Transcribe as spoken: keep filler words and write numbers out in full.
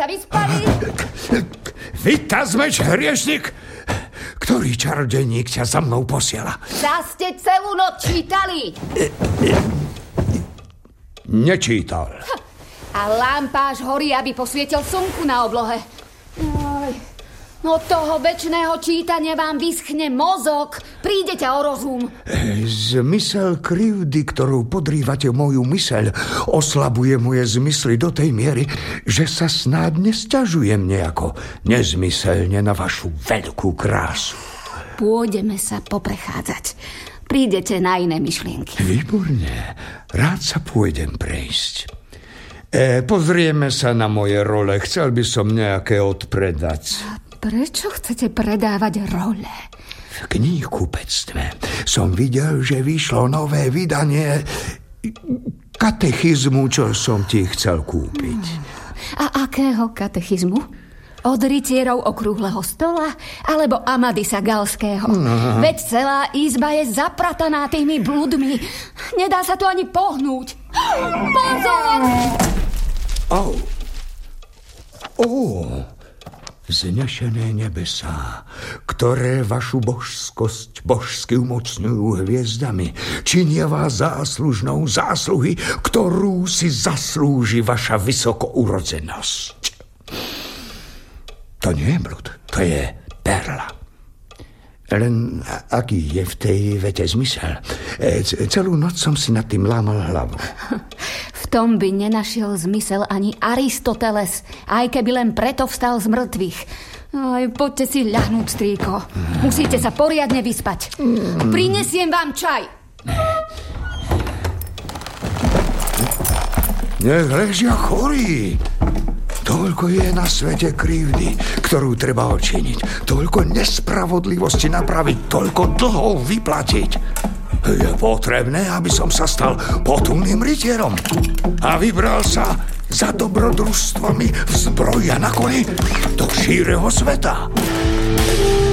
vyspali? Vytazmeč, hriešnik! Ktorý čarodejník ťa za mnou posiela? Zas ste celú noc čítali. Nečítal. A lampáš horí, aby posvietil slnku na oblohe. Oj, no toho večného čítania vám vyschne mozog. Prídete o rozum. Zmysel krivdy, ktorou podrývate moju myseľ, oslabuje moje zmysly do tej miery, že sa snáď nesťažujem nejako nezmyselne na vašu veľkú krásu. Pôjdeme sa poprechádzať. Prídete na iné myšlienky. Výborne. Rád sa pôjdem prejsť. E, pozrieme sa na moje role. Chcel by som nejaké odpredať. A prečo chcete predávať role? V knihkupectve som videl, že vyšlo nové vydanie katechizmu, čo som ti chcel kúpiť. A akého katechizmu? Od rytierov okrúhleho stola alebo Amadisa Galského? Aha. Veď celá izba je zaprataná tými bludmi. Nedá sa tu ani pohnúť. Pozor! Au. Ó, vznešené nebesá, ktoré vašu božskosť božsky umocňujú hviezdami, činia vás záslužnou zásluhy, ktorú si zaslúži vaša vysokourodzenosť. To nie je blud, to je perla. Len aký je v tej vete zmysel? Celú noc som si nad tým lámal hlavu. V tom by nenašiel zmysel ani Aristoteles, aj keby len preto vstal z mŕtvych. Aj, poďte si ľahnúť, strýko. Musíte sa poriadne vyspať. Prinesiem vám čaj. Nech ležia chorí. Toľko je na svete krivdy, ktorú treba odčiniť. Toľko nespravodlivosti napraviť, toľko dlhov vyplatiť. Je potrebné, aby som sa stal potulným rytierom a vybral sa za dobrodružstvami v zbroji a na koni do šíreho sveta.